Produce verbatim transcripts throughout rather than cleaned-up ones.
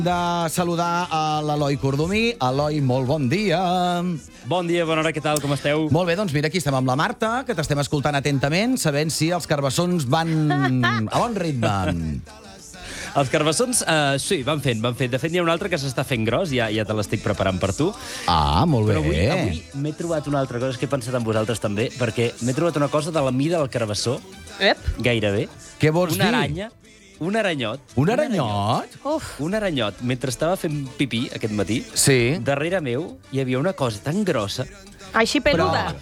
de saludar a l'Eloi Cordomí. Eloi, molt bon dia. Bon dia, bona hora, què tal, com esteu? Molt bé, doncs mira, aquí estem amb la Marta, que t'estem escoltant atentament, sabent si els carbassons van a bon ritme. Els carbassons, uh, sí, van fent, van fent. De fet, n'hi ha un altre que s'està fent gros, ja, ja te l'estic preparant per tu. Ah, molt bé. Però avui, avui m'he trobat una altra cosa, que he pensat en vosaltres també, perquè m'he trobat una cosa de la mida del carbassó, Ep. gairebé. Què vols una dir? aranya, un aranyot. Un aranyot? Uf. Un aranyot. Mentre estava fent pipí aquest matí, Sí. darrere meu hi havia una cosa tan grossa. Així peluda.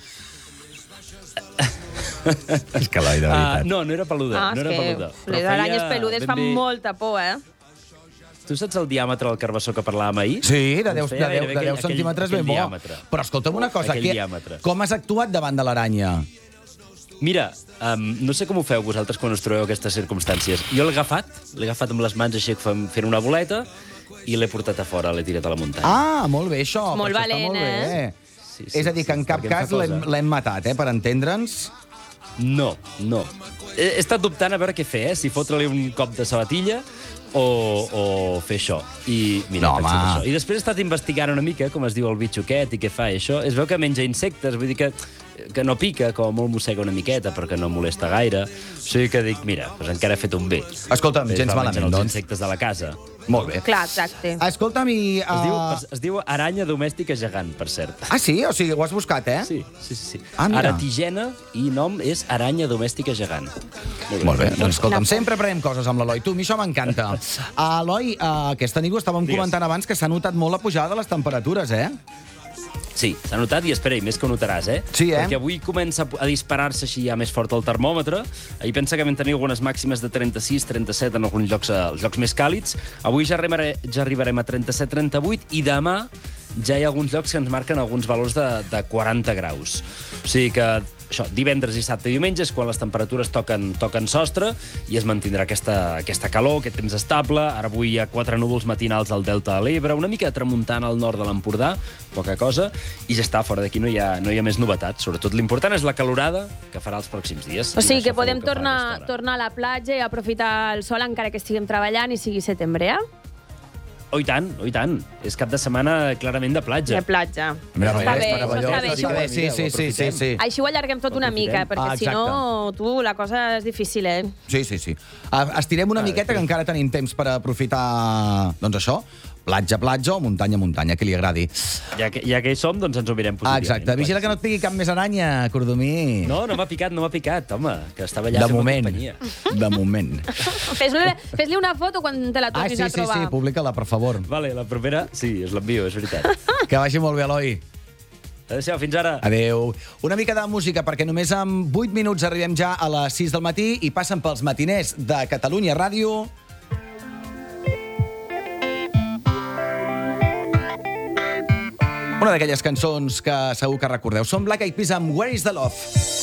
És que Eloi, de Uh, veritat. no, no era peluda, Ah, no és era que peluda. uf, Però les feia aranyes peludes ben fan bé- molta por, eh? Tu saps el diàmetre del carbassó que parlàvem ahir? Sí, de Doncs deu, de feia deu, gairebé de deu aquell- centímetres aquell ben bo. diàmetre. Però escolta'm una cosa, Aquell que, diàmetre. com has actuat davant de l'aranya? Mira, um, no sé com ho feu vosaltres quan us trobeu aquestes circumstàncies. Jo l'he agafat, l'he agafat amb les mans així fent fent una boleta i l'he portat a fora, l'he tirat a la muntanya. Ah, molt bé, això. Molt per això està valent, molt bé. eh? Sí, sí, És a dir, que sí, en cap perquè em fa cas l'hem cosa. l'hem matat, eh, per entendre'ns. No, no. He, he estat dubtant a veure què fer, eh? Si fotre-li un cop de sabatilla o, o fer això. I mira, No, he pensat home. això. I després he estat investigant una mica com es diu el bitxo aquest i què fa i això. Es veu que menja insectes, vull dir que, que no pica, com a molt mossega una miqueta perquè no molesta gaire. O sigui que dic, mira, doncs encara he fet un bé. Escolta'm, Bé, gens va menjant malament, els doncs. insectes de la casa. Molt bé. Clar, exacte. Escolta'm, i... Es, diu, Uh... es, es diu aranya domèstica gegant, per cert. Ah, sí? O sigui, ho has buscat, eh? Sí, sí, sí. sí. Ah, mira. Aratigena i nom és aranya domèstica gegant. Molt bé, doncs escolta'm, sempre aprenem coses amb l'Eloi. Tu, a mi això m'encanta. Uh, Eloi, uh, aquesta nit ho estàvem Digues. comentant abans, que s'ha notat molt la pujada de les temperatures, eh? Sí, s'ha notat i espera, i més que ho notaràs, eh? Sí, eh? Perquè avui comença a disparar-se així ja més fort el termòmetre. Ahir pensa que vam tenir algunes màximes de trenta-sis, trenta-set en alguns llocs, eh, els llocs més càlids. Avui ja arribarem, ja arribarem a trenta-set, trenta-vuit i demà ja hi ha alguns llocs que ens marquen alguns valors de, de quaranta graus. O sigui que això, divendres, dissabte i diumenge és quan les temperatures toquen, toquen sostre i es mantindrà aquesta, aquesta calor, aquest temps estable. Ara avui hi ha quatre núvols matinals al Delta de l'Ebre, una mica de tramuntana al nord de l'Empordà, poca cosa, i ja està, fora d'aquí no, hi ha, no hi ha més novetats. Sobretot l'important és la calorada que farà els pròxims dies. O sigui I que això podem fa que fa tornar, aquesta hora. tornar a la platja i aprofitar el sol encara que estiguem treballant i sigui setembre, eh? Oh, i tant, oh, i tant. És cap de setmana clarament de platja. De platja. Mira, Està bé, és això meravellós. està bé, això. Està bé, sí, sí, sí, sí, sí. Així ho allarguem tot una Aprofitem. mica, perquè Ah, si no, tu, la cosa és difícil, eh? Sí, sí, sí. Uh, estirem una Ah, miqueta, que després. encara tenim temps per aprofitar, doncs això, platja, platja o muntanya, muntanya, que li agradi. Ja que, ja que hi som, doncs ens ho mirem Ah, positivament. exacte. Vigila que no et pigui cap més aranya, Cordomí. No, no m'ha picat, no m'ha picat, home, que estava allà De fent moment. companyia. De moment. Fes-li fes una foto quan te la Ah, tornis sí, a sí, trobar. sí, publica-la, per favor. Vale, la propera, sí, us l'envio, és veritat. Que vagi molt bé, Eloi. Adéu-siau, fins ara. Adéu. Una mica de música, perquè només en vuit minuts arribem ja a les sis del matí i passen pels matiners de Catalunya Ràdio. Una d'aquelles cançons que segur que recordeu. Són Black Eyed Peas amb Where is the Love?